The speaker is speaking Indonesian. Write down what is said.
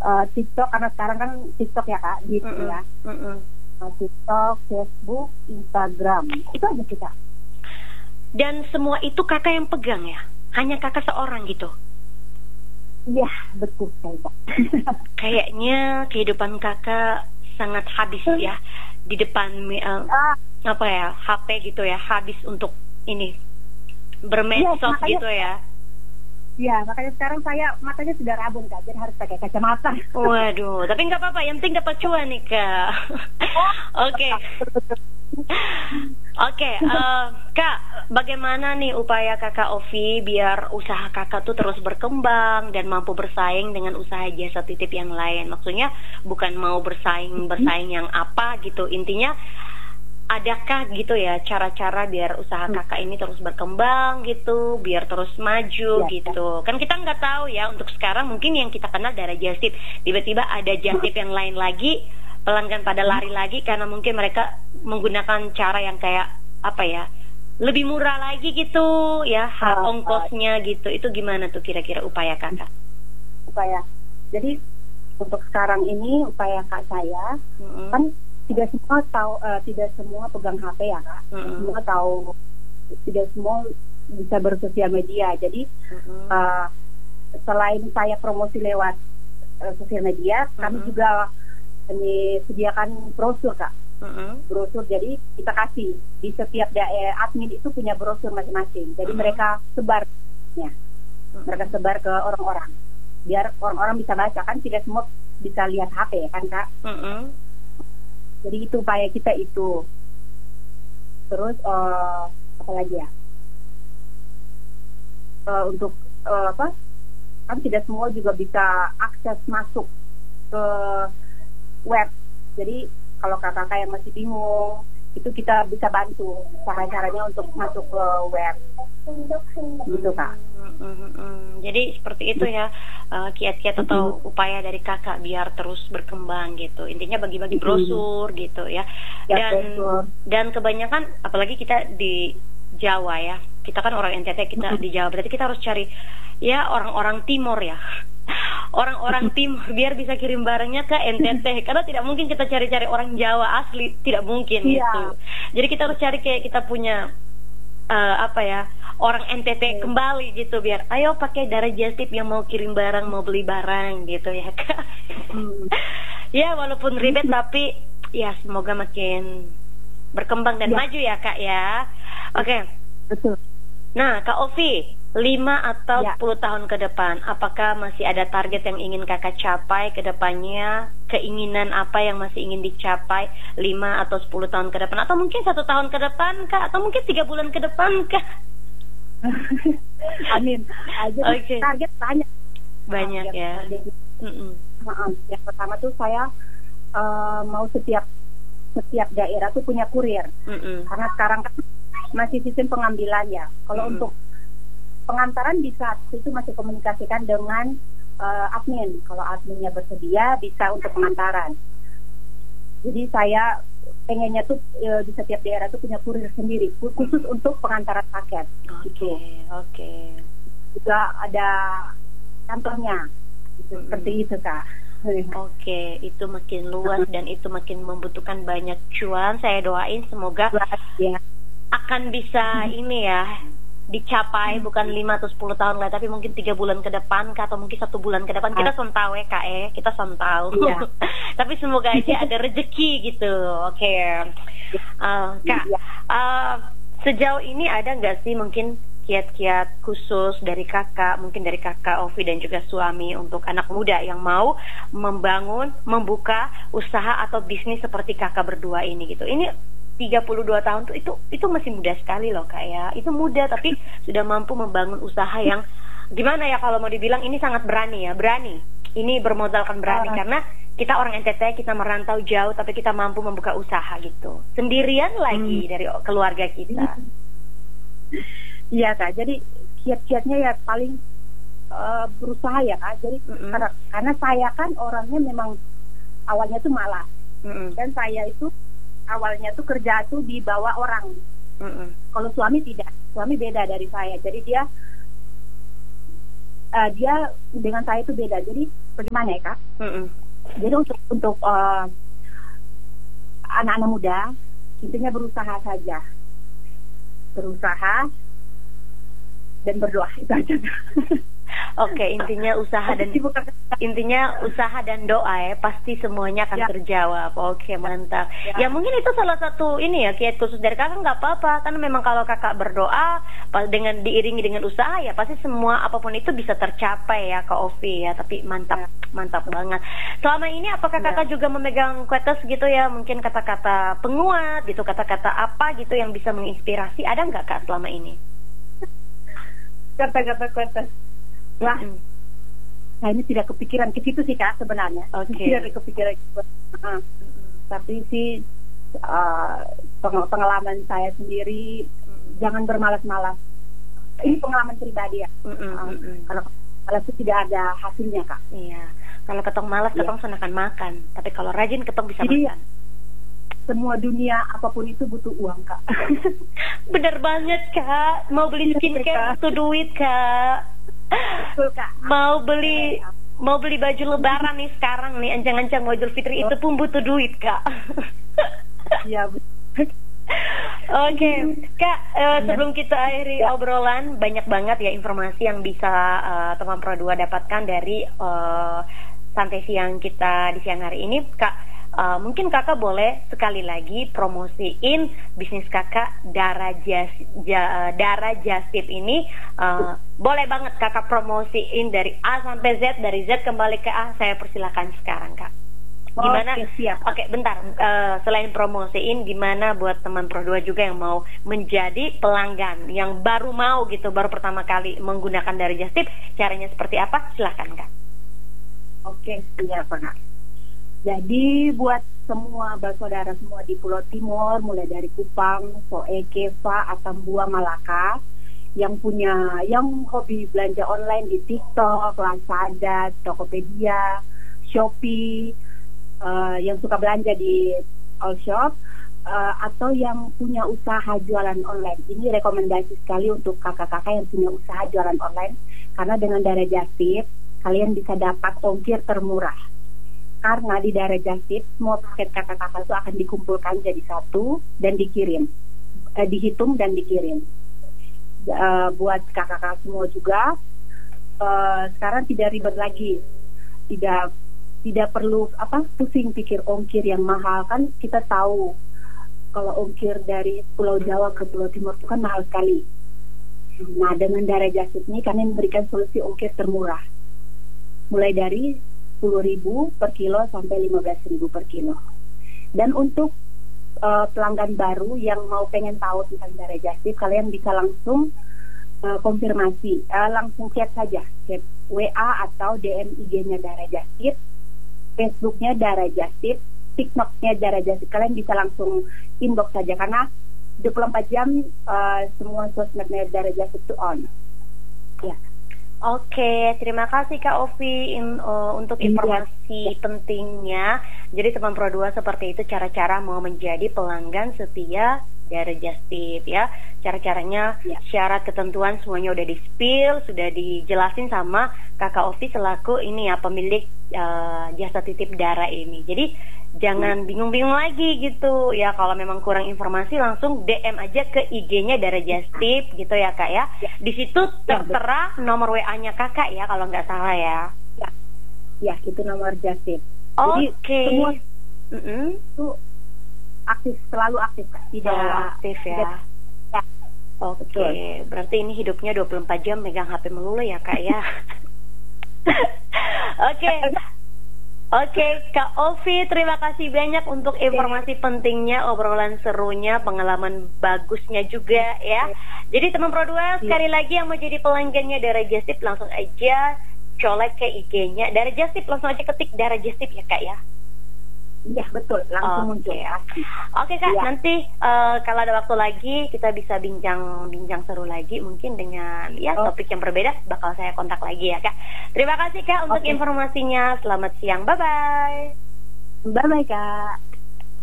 TikTok, karena sekarang kan TikTok ya Kak, gitu ya. TikTok, Facebook, Instagram, itu aja kita. Dan semua itu kakak yang pegang ya? Hanya kakak seorang gitu? Iya, betul Kak. Kayaknya kehidupan kakak sangat habis ya di depan apa ya, HP gitu ya, habis untuk ini bermedsos gitu ya. Ya, makanya sekarang saya matanya sudah rabun Kak, jadi harus pakai kacamata. Waduh, tapi nggak apa-apa, yang penting dapat cuan nih Kak. Oke. Oke, Kak, bagaimana nih upaya Kakak Ovi biar usaha Kakak tuh terus berkembang dan mampu bersaing dengan usaha jasa titip yang lain? Maksudnya bukan mau bersaing yang apa gitu, intinya adakah gitu ya cara-cara biar usaha kakak ini terus berkembang gitu, biar terus maju gitu. Kan kita nggak tahu ya, untuk sekarang mungkin yang kita kenal dari Justip, tiba-tiba ada Justip yang lain lagi, pelanggan pada lari lagi karena mungkin mereka menggunakan cara yang kayak apa ya, lebih murah lagi gitu ya, ongkosnya gitu. Itu gimana tuh kira-kira upaya kakak? Upaya, jadi untuk sekarang ini upaya kak saya kan tidak semua tahu, tidak semua pegang HP ya Kak. Semua tahu, tidak semua bisa bersosial media. Jadi selain saya promosi lewat sosial media, kami juga menyediakan brosur Kak. Brosur, jadi kita kasih di setiap admin itu punya brosur masing-masing. Jadi mereka sebar, ya, mereka sebar ke orang-orang, biar orang-orang bisa baca, kan tidak semua bisa lihat HP kan Kak. Jadi itu upaya kita itu. Terus apa lagi ya? Untuk apa? Kan tidak semua juga bisa akses masuk ke web. Jadi kalau kakak-kakak yang masih bingung, itu kita bisa bantu cara-caranya untuk masuk ke web. Gitu Kak. Jadi seperti itu ya, kiat-kiat atau upaya dari kakak biar terus berkembang gitu. Intinya bagi-bagi brosur gitu ya. Dan kebanyakan, apalagi kita di Jawa ya, kita kan orang NTT, kita di Jawa, berarti kita harus cari ya orang-orang timur ya, orang-orang timur biar bisa kirim barangnya ke NTT, karena tidak mungkin kita cari-cari orang Jawa asli, tidak mungkin gitu. Jadi kita harus cari kayak kita punya apa ya, orang NTT kembali gitu, biar ayo pakai darah Justip yang mau kirim barang, mau beli barang gitu ya Kak. Ya walaupun ribet tapi ya semoga makin berkembang dan maju ya Kak ya. Oke. Betul. Nah Kak Ovi, 5 atau 10 tahun ke depan, apakah masih ada target yang ingin kakak capai ke depannya? Keinginan apa yang masih ingin dicapai 5 atau 10 tahun ke depan? Atau mungkin 1 tahun ke depan Kak? Atau mungkin 3 bulan ke depan Kak? Amin. Jadi target banyak ya. Yang pertama tuh saya mau setiap daerah tuh punya kurir. Karena sekarang kan masih sistem pengambilan ya. Kalau untuk pengantaran bisa, itu masih komunikasikan dengan admin. Kalau adminnya bersedia bisa untuk pengantaran. Jadi saya pengennya tuh di setiap daerah tuh punya kurir sendiri khusus untuk pengantaran paket. Oke. Juga ada kantornya. Seperti itu Kak. Oke, itu makin luas dan itu makin membutuhkan banyak cuan. Saya doain semoga akan bisa ini ya, dicapai bukan 5 atau 10 tahun lah, tapi mungkin 3 bulan ke depan Kak, atau mungkin 1 bulan ke depan. Kita sontaw ya Kak, kita sontaw. Tapi semoga aja ada rezeki gitu. Oke. Kak, sejauh ini ada nggak sih mungkin kiat-kiat khusus dari kakak, mungkin dari kakak Ovi dan juga suami untuk anak muda yang mau membuka usaha atau bisnis seperti kakak berdua ini gitu? Ini 32 tahun tuh itu masih muda sekali loh Kak ya. Itu muda tapi sudah mampu membangun usaha yang gimana ya, kalau mau dibilang ini sangat berani ya. Ini bermodalkan berani karena kita orang NTT, kita merantau jauh tapi kita mampu membuka usaha gitu. Sendirian lagi dari keluarga kita. Iya Kak, jadi kiat-kiatnya ya paling berusaha ya Kak. Jadi karena saya kan orangnya memang awalnya tuh malas. Dan saya itu awalnya tuh kerja tuh di bawah orang. Kalau suami tidak, suami beda dari saya. Jadi dia dengan saya itu beda. Jadi bagaimana ya Kak? Jadi untuk anak-anak muda intinya berusaha saja, berusaha dan berdoa, itu aja. Oke, intinya usaha dan doa ya, pasti semuanya akan terjawab. Oke, mantap. Ya mungkin itu salah satu ini ya, kiat khusus dari kakak, nggak apa-apa, karena memang kalau kakak berdoa dengan diiringi dengan usaha ya pasti semua apapun itu bisa tercapai ya Kak Ovi ya. Tapi mantap banget. Selama ini apakah kakak juga memegang quotes gitu ya, mungkin kata-kata penguat gitu, kata-kata apa gitu yang bisa menginspirasi, ada nggak Kak selama ini? Kata-kata quotes. Wah, saya ini tidak kepikiran ke situ sih Kak sebenarnya. Tidak kepikiran. Tapi sih pengalaman saya sendiri, jangan bermalas-malas. Ini pengalaman pribadi ya. Kalau malas itu tidak ada hasilnya Kak. Iya. Kalau ketong malas, ketong senakan makan. Tapi kalau rajin, ketong bisa makan. Semua dunia apapun itu butuh uang Kak. Bener banget Kak. Mau beli skincare butuh duit Kak. Betul, Kak. Mau beli baju lebaran nih sekarang nih, ancang-ancang mau Idul Fitri itu pun butuh duit Kak. Iya betul. Oke, Kak, sebelum kita akhiri obrolan, banyak banget ya informasi yang bisa teman Pro 2 dapatkan dari santai siang kita di siang hari ini, Kak. Mungkin kakak boleh sekali lagi promosiin bisnis kakak Dara Just Tip ini. Boleh banget kakak promosiin dari A sampai Z, dari Z kembali ke A. Saya persilakan sekarang Kak. Gimana? Oke, bentar. Selain promosiin, gimana buat teman Pro 2 juga yang mau menjadi pelanggan, yang baru mau gitu, baru pertama kali menggunakan Dara Just Tip, caranya seperti apa? Silakan Kak. Oke, siap Kak. Jadi buat semua bersaudara semua di Pulau Timur, mulai dari Kupang, Soe, Keva, Atambua, Malaka, yang hobi belanja online di TikTok, Lazada, Tokopedia, Shopee, yang suka belanja di all shop, atau yang punya usaha jualan online. Ini rekomendasi sekali untuk kakak-kakak yang punya usaha jualan online, karena dengan Dara Just Tip kalian bisa dapat ongkir termurah. Karena di Dara Just Tip semua paket kakak-kakak itu akan dikumpulkan jadi satu dan dikirim, dihitung dan dikirim. Buat kakak-kakak semua juga, sekarang tidak ribet lagi, tidak perlu pusing pikir ongkir yang mahal. Kan kita tahu kalau ongkir dari Pulau Jawa ke Pulau Timur itu kan mahal sekali. Nah, dengan Dara Just Tip ini kalian memberikan solusi ongkir termurah, mulai dari 10.000 per kilo sampai 15.000 per kilo. Dan untuk pelanggan baru yang mau pengen tahu tentang Dara Just Tip, kalian bisa langsung konfirmasi, langsung chat saja, chat WA atau DM IG-nya Dara Just Tip, Facebook-nya Dara Just Tip, TikTok-nya Dara Just Tip. Kalian bisa langsung inbox saja, karena 24 jam semua sosmednya Dara Just Tip itu on. Ya. Oke, terima kasih Kak Ovi untuk informasi pentingnya. Jadi teman Pro 2 seperti itu cara-cara mau menjadi pelanggan setia Dara Just Tip ya. Cara-caranya, syarat ketentuan semuanya udah di-spill, sudah dijelasin sama Kakak Ovi selaku ini ya pemilik jasa titip Dara ini. Jadi jangan bingung-bingung lagi gitu ya, kalau memang kurang informasi langsung DM aja ke IG-nya Dara Just Tip gitu ya Kak ya. Di situ tertera nomor WA-nya Kakak ya kalau nggak salah ya. Ya, itu nomor Just Tip. Jadi semua itu aktif, selalu aktif, tidak aktif ya. Oke, berarti ini hidupnya 24 jam megang HP melulu ya Kak ya. Oke, Kak Ovi, terima kasih banyak untuk informasi pentingnya, obrolan serunya, pengalaman bagusnya juga ya. Jadi teman Pro 2, sekali lagi yang mau jadi pelanggannya Dara Just Tip langsung aja colek ke IG-nya Dara Just Tip, langsung aja ketik Dara Just Tip ya Kak ya. Iya betul, langsung muncul ya. Oke Kak, nanti kalau ada waktu lagi kita bisa bincang seru lagi mungkin dengan topik yang berbeda, bakal saya kontak lagi ya Kak. Terima kasih Kak untuk informasinya. Selamat siang, bye bye. Bye bye Kak.